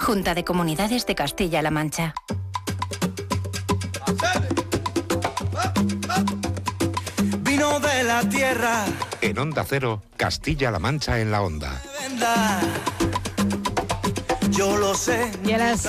Junta de Comunidades de Castilla-La Mancha. Vino de la tierra. En Onda Cero, Castilla-La Mancha en la Onda. Yo lo sé. Y a las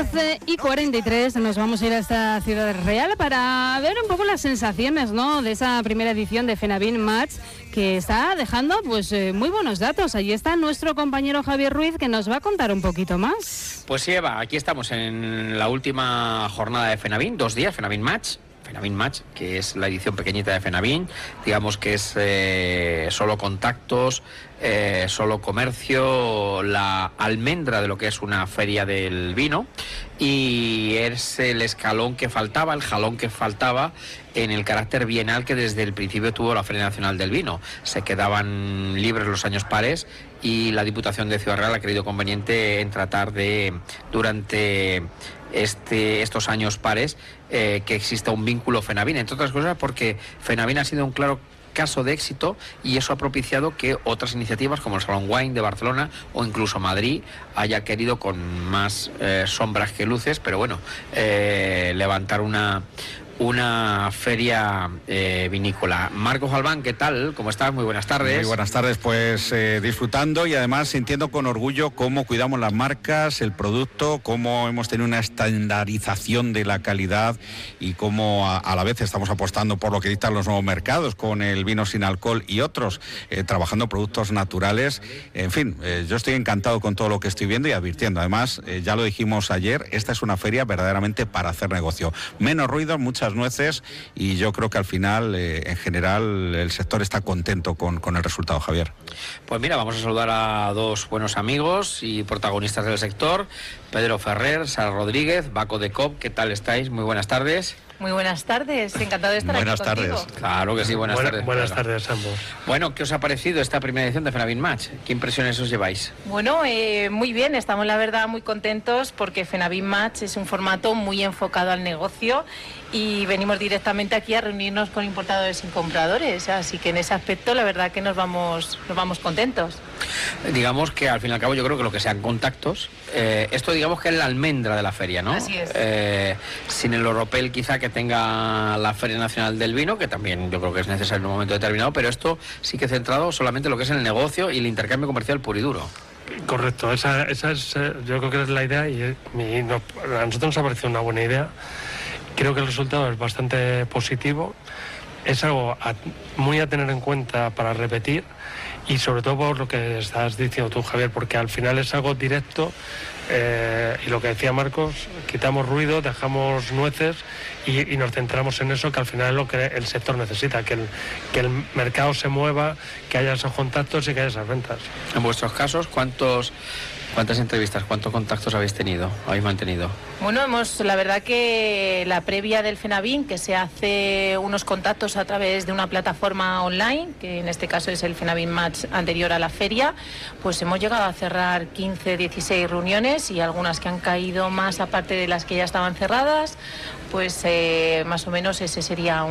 14:43 nos vamos a ir a esta ciudad real para ver un poco las sensaciones, ¿no?, de esa primera edición de FENAVIN Match, que está dejando pues muy buenos datos. Allí está nuestro compañero Javier Ruiz, que nos va a contar un poquito más. Pues sí, Eva, aquí estamos en la última jornada de FENAVIN, 2 días, FENAVIN Match, que es la edición pequeñita de FENAVIN, digamos que es solo contactos, solo comercio, la almendra de lo que es una feria del vino, y es el escalón que faltaba, el jalón que faltaba en el carácter bienal que desde el principio tuvo la Feria Nacional del Vino. Se quedaban libres los años pares y la Diputación de Ciudad Real ha creído conveniente en tratar de, durante estos años pares, que exista un vínculo FENAVIN, entre otras cosas porque FENAVIN ha sido un claro caso de éxito y eso ha propiciado que otras iniciativas como el Salón Wine de Barcelona o incluso Madrid haya querido, con más sombras que luces, pero bueno, levantar una feria vinícola. Marcos Galván, ¿qué tal? ¿Cómo estás? Muy buenas tardes. Muy buenas tardes, pues disfrutando y además sintiendo con orgullo cómo cuidamos las marcas, el producto, cómo hemos tenido una estandarización de la calidad y cómo a la vez estamos apostando por lo que dictan los nuevos mercados con el vino sin alcohol y otros, trabajando productos naturales. En fin, yo estoy encantado con todo lo que estoy viendo y advirtiendo. Además, ya lo dijimos ayer, esta es una feria verdaderamente para hacer negocio. Menos ruido, muchas nueces, y yo creo que al final, en general, el sector está contento con el resultado, Javier. Pues mira, vamos a saludar a dos buenos amigos y protagonistas del sector, Pedro Ferrer, Sara Rodríguez, Baco de COP. ¿Qué tal estáis? Muy buenas tardes. Muy buenas tardes, encantado de estar aquí contigo. Buenas tardes. Claro que sí, buenas tardes. Buenas tardes ambos. Bueno, ¿qué os ha parecido esta primera edición de FENAVIN Match? ¿Qué impresiones os lleváis? Bueno, muy bien, estamos la verdad muy contentos porque FENAVIN Match es un formato muy enfocado al negocio y venimos directamente aquí a reunirnos con importadores y compradores, así que en ese aspecto la verdad que nos vamos contentos. Digamos que al fin y al cabo yo creo que lo que sean contactos, esto digamos que es la almendra de la feria, ¿no? Así es. Sin el oropel quizá que tenga la Feria Nacional del Vino, que también yo creo que es necesario en un momento determinado, pero esto sí que centrado solamente en lo que es el negocio y el intercambio comercial puro y duro. Correcto, esa es, yo creo que es la idea y a nosotros nos ha parecido una buena idea. Creo que el resultado es bastante positivo, es algo muy a tener en cuenta para repetir y sobre todo por lo que estás diciendo tú, Javier, porque al final es algo directo y lo que decía Marcos, quitamos ruido, dejamos nueces y nos centramos en eso, que al final es lo que el sector necesita, que el mercado se mueva, que haya esos contactos y que haya esas ventas. En vuestros casos, ¿cuántas entrevistas, cuántos contactos habéis mantenido? Bueno, la verdad que la previa del FENAVIN, que se hace unos contactos a través de una plataforma online, que en este caso es el FENAVIN Match anterior a la feria, pues hemos llegado a cerrar 15, 16 reuniones y algunas que han caído más aparte de las que ya estaban cerradas, pues más o menos ese sería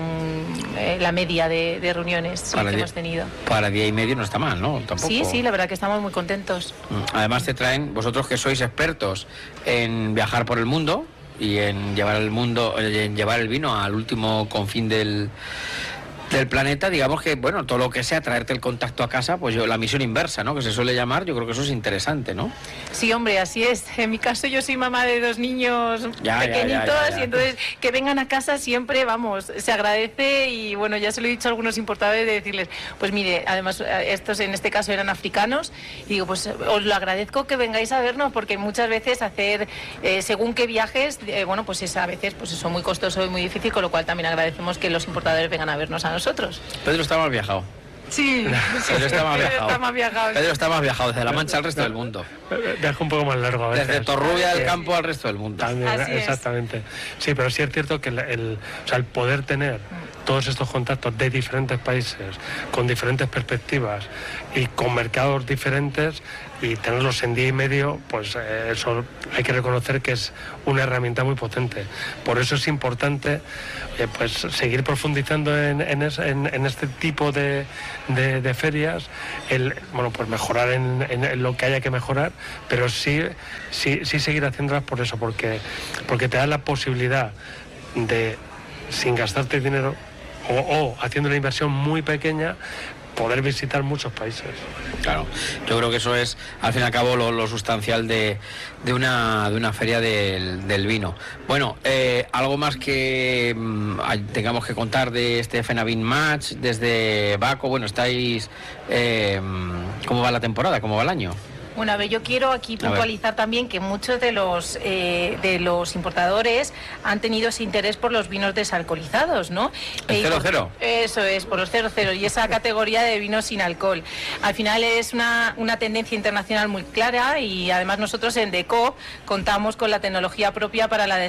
la media de reuniones que hemos tenido. Para día y medio no está mal, ¿no? Tampoco. Sí, la verdad que estamos muy contentos. Además te traen, vosotros que sois expertos en viajar por el mundo y en llevar el vino al último confín del planeta, digamos que, bueno, todo lo que sea traerte el contacto a casa, pues la misión inversa, ¿no?, que se suele llamar, yo creo que eso es interesante, ¿no? Sí, hombre, así es. En mi caso yo soy mamá de 2 niños pequeñitos y entonces que vengan a casa siempre, vamos, se agradece y bueno, ya se lo he dicho a algunos importadores de decirles, pues mire, además estos en este caso eran africanos y digo, pues os lo agradezco que vengáis a vernos porque muchas veces hacer según qué viajes, bueno, pues es a veces pues eso muy costoso y muy difícil, con lo cual también agradecemos que los importadores vengan a vernos a nosotros. Pedro está más viajado. Sí, Pedro está más viajado. Pedro está más viajado desde La Mancha al resto del mundo. Viaja un poco más largo a veces. Desde Torrubia del Campo al resto del mundo. También, exactamente. Sí, pero sí es cierto que el poder tener todos estos contactos de diferentes países, con diferentes perspectivas y con mercados diferentes, y tenerlos en día y medio, pues eso hay que reconocer que es una herramienta muy potente. Por eso es importante pues seguir profundizando en este tipo de ferias, pues mejorar en lo que haya que mejorar, pero sí seguir haciéndolas por eso, porque te da la posibilidad de, sin gastarte dinero o haciendo una inversión muy pequeña, poder visitar muchos países. Claro, yo creo que eso es al fin y al cabo lo sustancial de una feria del vino. Bueno, algo más que tengamos que contar de este FENAVIN Match desde Baco. Bueno, estáis ¿cómo va la temporada? ¿Cómo va el año? Bueno, a ver, yo quiero aquí puntualizar también que muchos de los importadores han tenido ese interés por los vinos desalcoholizados, ¿no? ¿El 0-0? Eso es, por los 0-0 y esa categoría de vinos sin alcohol. Al final es una tendencia internacional muy clara y además nosotros en DECO contamos con la tecnología propia para la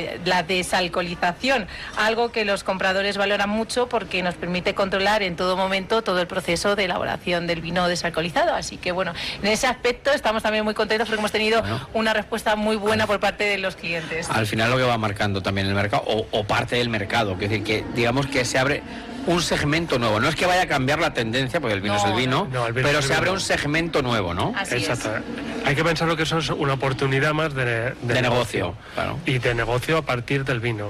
desalcoholización, algo que los compradores valoran mucho porque nos permite controlar en todo momento todo el proceso de elaboración del vino desalcoholizado. Así que bueno, en ese aspecto estamos también muy contentos porque hemos tenido una respuesta muy buena por parte de los clientes. Al final lo que va marcando también el mercado, o parte del mercado, es decir, que digamos que se abre un segmento nuevo. No es que vaya a cambiar la tendencia, porque el vino es el vino, pero se abre un segmento nuevo, ¿no? Así Exacto. Hay que pensarlo que eso es una oportunidad más de negocio. Claro. Y de negocio a partir del vino.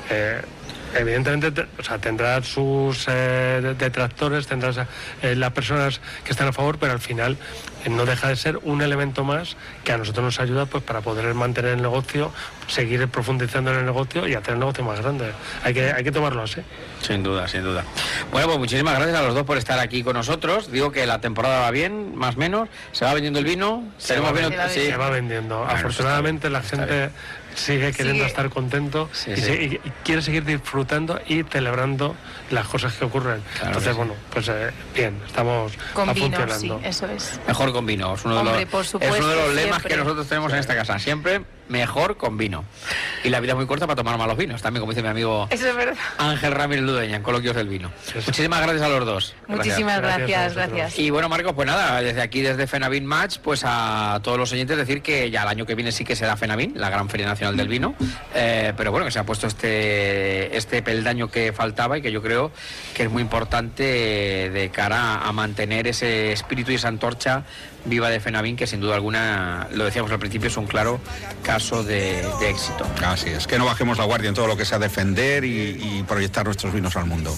Evidentemente, tendrás sus detractores, tendrás las personas que están a favor, pero al final no deja de ser un elemento más que a nosotros nos ayuda pues para poder mantener el negocio, seguir profundizando en el negocio y hacer el negocio más grande. Hay que tomarlo así. Sin duda, sin duda. Bueno, pues muchísimas gracias a los dos por estar aquí con nosotros. Digo que la temporada va bien, más o menos. ¿Se va vendiendo el vino? Se va vendiendo. Bueno, afortunadamente la gente sigue queriendo estar contento y quiere seguir disfrutando y celebrando las cosas que ocurren. Claro. Entonces, bueno, pues bien, estamos con vino, funcionando. Sí, eso es. Mejor con vino. Es uno de los lemas que nosotros tenemos en esta casa. Siempre mejor con vino. Y la vida es muy corta para tomar malos vinos. También, como dice mi amigo Ángel Ramírez Ludeña, en Coloquios del Vino. Muchísimas gracias a los dos. Muchísimas gracias. Y bueno, Marcos, pues nada, desde aquí, desde FENAVIN Match, pues a todos los oyentes decir que ya el año que viene sí que será FENAVIN, la gran Feria Nacional del Vino. Pero bueno, que se ha puesto este peldaño que faltaba y que yo creo que es muy importante de cara a mantener ese espíritu y esa antorcha viva de FENAVIN, que sin duda alguna, lo decíamos al principio, es un claro caso de éxito. Así es, que no bajemos la guardia en todo lo que sea defender y proyectar nuestros vinos al mundo.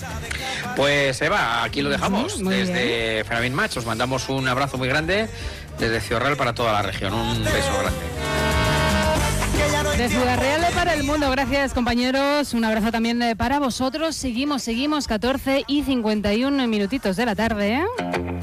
Pues Eva, aquí lo dejamos desde FENAVIN Match. Os mandamos un abrazo muy grande desde Ciudad Real para toda la región. Un beso grande. De Ciudad Real para el mundo, gracias compañeros, un abrazo también para vosotros. Seguimos, 14:51 de la tarde, ¿eh?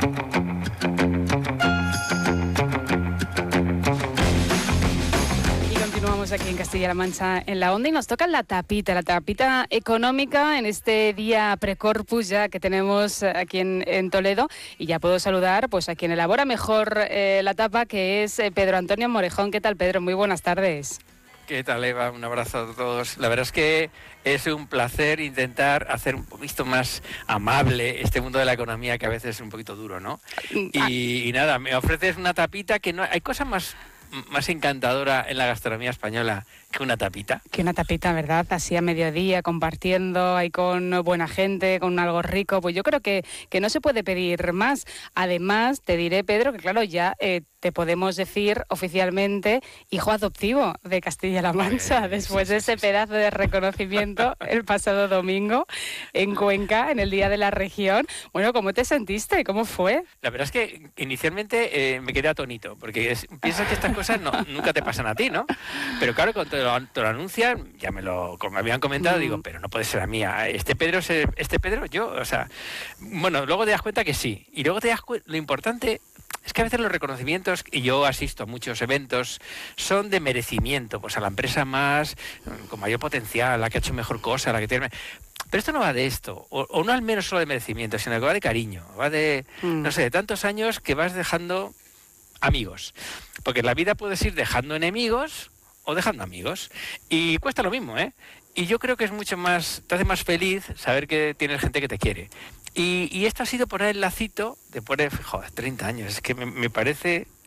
Aquí en Castilla-La Mancha, en la Onda, y nos toca la tapita económica en este día pre-corpus ya que tenemos aquí en Toledo, y ya puedo saludar pues a quien elabora mejor la tapa, que es Pedro Antonio Morejón. ¿Qué tal, Pedro? Muy buenas tardes. ¿Qué tal, Eva? Un abrazo a todos. La verdad es que es un placer intentar hacer un poquito más amable este mundo de la economía, que a veces es un poquito duro, ¿no? Y nada, me ofreces una tapita que no hay cosa más encantadora en la gastronomía española que una tapita. Que una tapita, ¿verdad? Así a mediodía, compartiendo ahí con buena gente, con algo rico. Pues yo creo que no se puede pedir más. Además, te diré, Pedro, que claro, ya te podemos decir oficialmente hijo adoptivo de Castilla-La Mancha, después de ese pedazo de reconocimiento el pasado domingo en Cuenca, en el Día de la Región. Bueno, ¿cómo te sentiste? ¿Cómo fue? La verdad es que inicialmente me quedé atónito, porque piensas que estas cosas nunca te pasan a ti, ¿no? Pero claro, cuando te lo anuncian, como me habían comentado, digo, pero no puede ser a mía. Este Pedro, yo, o sea, bueno, luego te das cuenta que sí. Y luego te das cuenta, lo importante es que a veces los reconocimientos, y yo asisto a muchos eventos, son de merecimiento, pues a la empresa con mayor potencial, la que ha hecho mejor cosa, la que tiene... Pero esto no va de esto, o no al menos solo de merecimiento, sino que va de cariño, va de, no sé, de tantos años que vas dejando amigos. Porque en la vida puedes ir dejando enemigos o dejando amigos. Y cuesta lo mismo, ¿eh? Y yo creo que es mucho más, te hace más feliz saber que tienes gente que te quiere. Y esto ha sido poner el lacito de poner, 30 años, es que me parece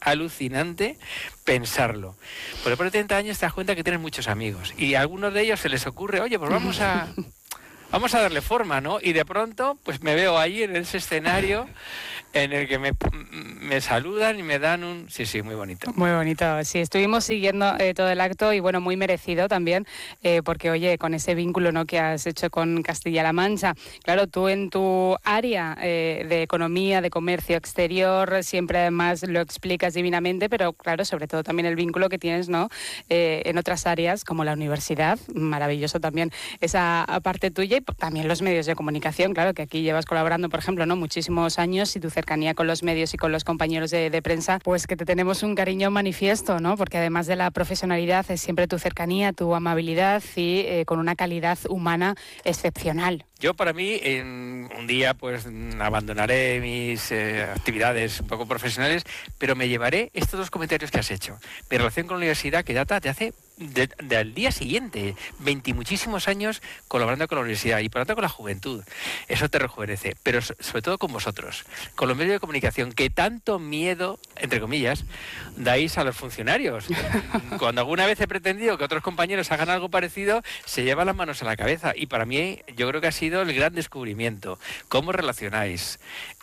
alucinante pensarlo. Porque después de 30 años te das cuenta que tienes muchos amigos y a algunos de ellos se les ocurre, oye, pues vamos a darle forma, ¿no? Y de pronto, pues me veo ahí en ese escenario en el que me saludan y me dan un... Sí, muy bonito. Muy bonito, sí, estuvimos siguiendo todo el acto y bueno, muy merecido también, porque oye, con ese vínculo, ¿no?, que has hecho con Castilla-La Mancha, claro, tú en tu área de economía, de comercio exterior, siempre además lo explicas divinamente, pero claro, sobre todo también el vínculo que tienes, ¿no?, en otras áreas como la universidad, maravilloso también esa parte tuya, y también los medios de comunicación, claro, que aquí llevas colaborando, por ejemplo, ¿no?, muchísimos años, y tu cercanía con los medios y con los compañeros de prensa, pues que te tenemos un cariño manifiesto, ¿no?, porque además de la profesionalidad es siempre tu cercanía, tu amabilidad y con una calidad humana excepcional. Yo, para mí, un día pues abandonaré mis actividades un poco profesionales, pero me llevaré estos dos comentarios que has hecho. Mi relación con la universidad, que data de hace del día siguiente, 20 y muchísimos años colaborando con la universidad y por lo tanto con la juventud. Eso te rejuvenece, pero sobre todo con vosotros, con los medios de comunicación, que tanto miedo, entre comillas, dais a los funcionarios. Cuando alguna vez he pretendido que otros compañeros hagan algo parecido, se llevan las manos a la cabeza, y para mí yo creo que ha sido el gran descubrimiento. Cómo relacionáis,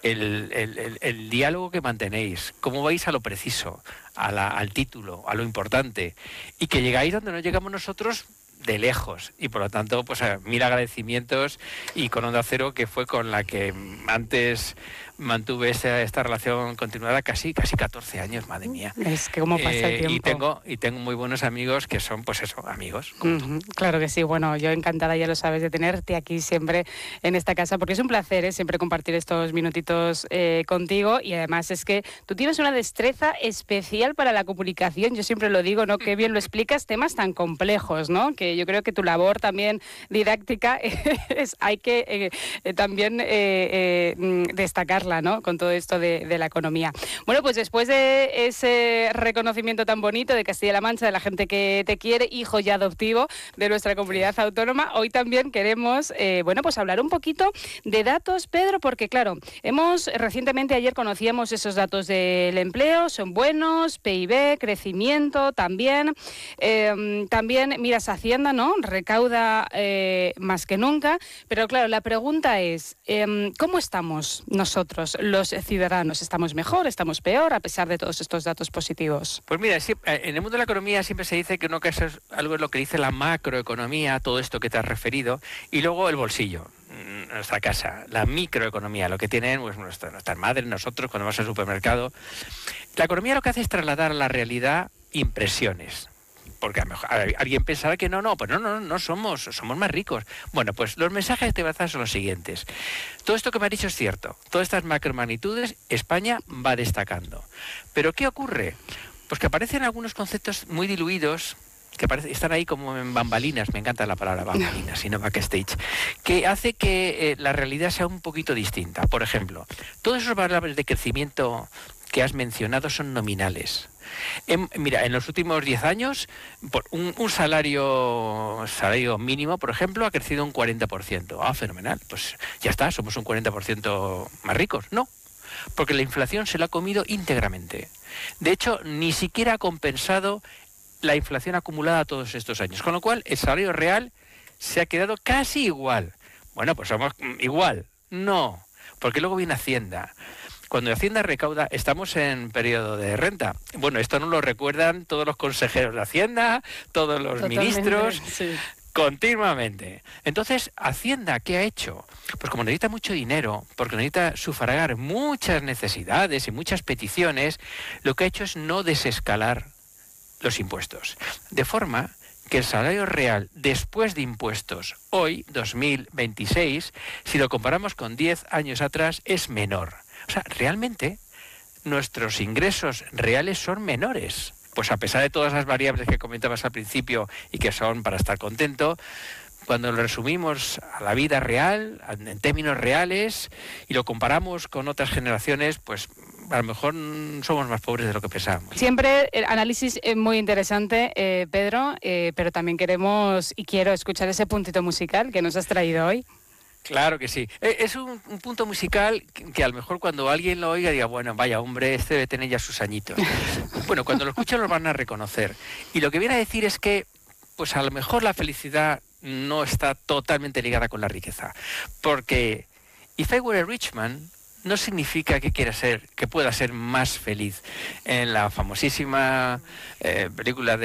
el diálogo que mantenéis, cómo vais a lo preciso, al título, a lo importante, y que llegáis donde no llegamos nosotros de lejos, y por lo tanto pues mil agradecimientos, y con Onda Cero, que fue con la que antes mantuve esta relación continuada casi 14 años, madre mía. Es que cómo pasa el tiempo. Y tengo muy buenos amigos que son, pues eso, amigos. Claro que sí, bueno, yo encantada, ya lo sabes, de tenerte aquí siempre en esta casa, porque es un placer siempre compartir estos minutitos contigo, y además es que tú tienes una destreza especial para la comunicación, yo siempre lo digo, ¿no?, qué bien lo explicas, temas tan complejos, ¿no?, que yo creo que tu labor también didáctica hay que también destacarla, ¿no?, con todo esto de la economía. Bueno, pues después de ese reconocimiento tan bonito de Castilla-La Mancha, de la gente que te quiere, hijo ya adoptivo de nuestra comunidad autónoma, hoy también queremos, bueno, pues hablar un poquito de datos, Pedro, porque claro, recientemente ayer conocíamos esos datos del empleo, son buenos, PIB, crecimiento también, también miras Hacienda, ¿no?, recauda más que nunca, pero claro, la pregunta es, ¿cómo estamos nosotros, los ciudadanos? ¿Estamos mejor, estamos peor, a pesar de todos estos datos positivos? Pues mira, en el mundo de la economía siempre se dice que uno que es algo es lo que dice la macroeconomía, todo esto que te has referido, y luego el bolsillo, nuestra casa, la microeconomía, lo que tienen pues nuestras madres, nosotros cuando vamos al supermercado. La economía lo que hace es trasladar a la realidad impresiones. Porque a lo mejor alguien pensará que no somos más ricos. Bueno, pues los mensajes que te voy a dar son los siguientes. Todo esto que me has dicho es cierto. Todas estas macromagnitudes, España va destacando. ¿Pero qué ocurre? Pues que aparecen algunos conceptos muy diluidos, que están ahí como en bambalinas, me encanta la palabra bambalinas, y no backstage, que hace que la realidad sea un poquito distinta. Por ejemplo, todos esos valores de crecimiento que has mencionado son nominales. Mira, en los últimos 10 años, un salario mínimo, por ejemplo, ha crecido un 40%. Ah, fenomenal. Pues ya está, somos un 40% más ricos. No, porque la inflación se lo ha comido íntegramente. De hecho, ni siquiera ha compensado la inflación acumulada todos estos años. Con lo cual, el salario real se ha quedado casi igual. Bueno, pues somos igual. No, porque luego viene Hacienda. Cuando Hacienda recauda, estamos en periodo de renta. Bueno, esto nos lo recuerdan todos los consejeros de Hacienda, todos los ministros, sí, continuamente. Entonces, Hacienda, ¿qué ha hecho? Pues como necesita mucho dinero, porque necesita sufragar muchas necesidades y muchas peticiones, lo que ha hecho es no desescalar los impuestos. De forma que el salario real después de impuestos, hoy, 2026, si lo comparamos con 10 años atrás, es menor. O sea, realmente nuestros ingresos reales son menores. Pues a pesar de todas las variables que comentabas al principio y que son para estar contento, cuando lo resumimos a la vida real, en términos reales, y lo comparamos con otras generaciones, pues a lo mejor somos más pobres de lo que pensábamos. Siempre el análisis es muy interesante, Pedro, pero también queremos y quiero escuchar ese puntito musical que nos has traído hoy. Claro que sí. Es un punto musical que a lo mejor cuando alguien lo oiga diga, bueno, vaya hombre, este debe tener ya sus añitos. Bueno, cuando lo escuchen lo van a reconocer. Y lo que viene a decir es que, pues a lo mejor la felicidad no está totalmente ligada con la riqueza. Porque If I Were a Rich Man no significa que pueda ser más feliz. En la famosísima película de